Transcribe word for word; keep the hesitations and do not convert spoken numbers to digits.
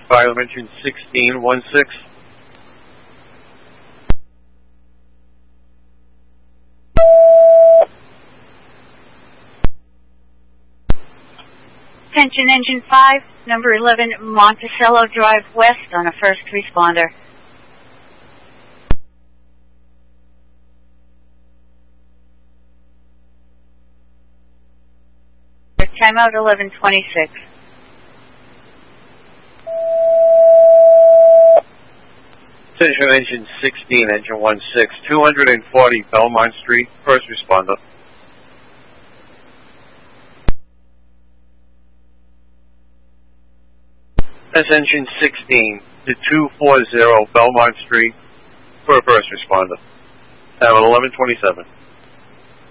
Fire engine sixteen one six. Attention Engine five, number eleven, Monticello Drive West on a first responder. Timeout eleven twenty-six. Attention Engine sixteen, Engine one six, two forty Belmont Street, first responder. That's Engine sixteen to two forty Belmont Street for a first responder. At eleven twenty-seven.